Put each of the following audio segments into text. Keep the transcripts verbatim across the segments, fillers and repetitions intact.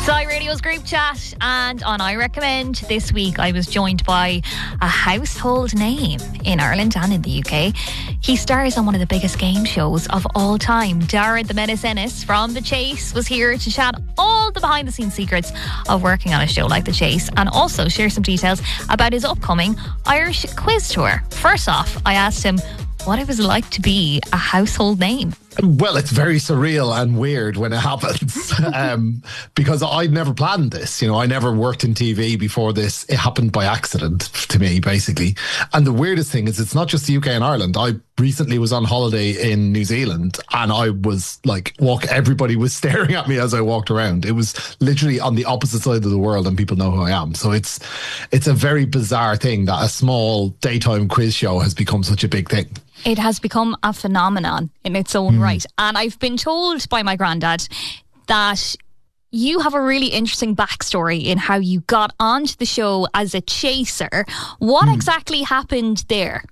Sky Radio's group chat, and on I Recommend this week I was joined by a household name in Ireland and in the U K. He stars on one of the biggest game shows of all time. Darren the Menace Ennis from The Chase was here to chat all the behind the scenes secrets of working on a show like The Chase, and also share some details about his upcoming Irish quiz tour. First off, I asked him what it was like to be a household name. Well, it's very surreal and weird when it happens um, because I'd never planned this. You know, I never worked in T V before this. It happened by accident to me, basically. And the weirdest thing is it's not just the U K and Ireland. I recently was on holiday in New Zealand and I was like, walk. everybody was staring at me as I walked around. It was literally on the opposite side of the world and people know who I am. So it's it's a very bizarre thing that a small daytime quiz show has become such a big thing. It has become a phenomenon in its own mm. right. And I've been told by my granddad that you have a really interesting backstory in how you got onto the show as a chaser. What mm. exactly happened there?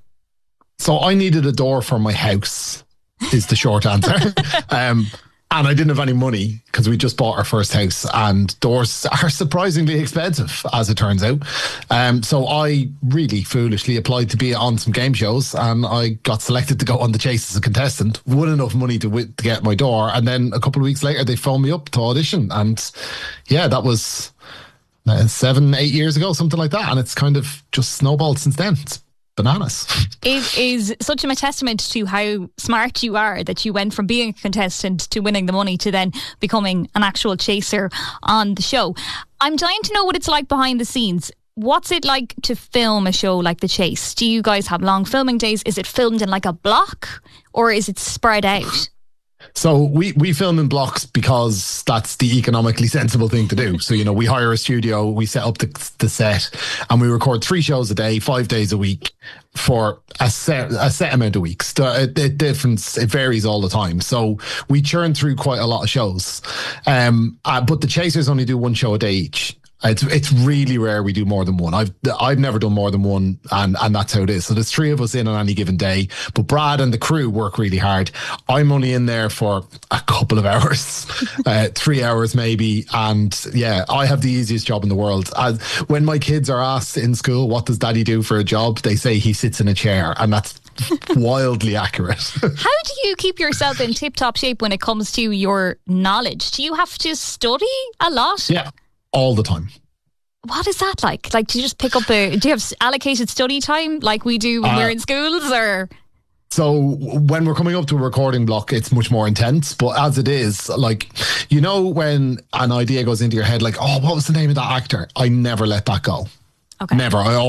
So I needed a door for my house, is the short answer. um, and I didn't have any money because we just bought our first house, and doors are surprisingly expensive, as it turns out. Um, so I really foolishly applied to be on some game shows, and I got selected to go on The Chase as a contestant. Won enough money to, w- to get my door, and then a couple of weeks later they phoned me up to audition, and yeah, that was uh, seven, eight years ago, something like that, and it's kind of just snowballed since then. It's bananas. It is such a testament to how smart you are that you went from being a contestant to winning the money to then becoming an actual chaser on the show. I'm dying to know what it's like behind the scenes. What's it like to film a show like The Chase? Do you guys have long filming days? Is it filmed in like a block or is it spread out? So we, we film in blocks because that's the economically sensible thing to do. So, you know, we hire a studio, we set up the, the set, and we record three shows a day, five days a week for a set, a set amount of weeks. The, the difference, it varies all the time. So we churn through quite a lot of shows. Um, uh, but the Chasers only do one show a day each. It's it's really rare we do more than one. I've I've never done more than one, and, and that's how it is. So there's three of us in on any given day, but Brad and the crew work really hard. I'm only in there for a couple of hours, uh, three hours maybe, and yeah, I have the easiest job in the world. As when my kids are asked in school, what does Daddy do for a job? They say he sits in a chair, and that's wildly accurate. How do you keep yourself in tip-top shape when it comes to your knowledge? Do you have to study a lot? Yeah. All the time. What is that like? Like, do you just pick up a... Do you have allocated study time like we do when uh, we're in schools, or...? So when we're coming up to a recording block, it's much more intense. But as it is, like, you know, when an idea goes into your head, like, oh, what was the name of that actor? I never let that go. Okay. Never. I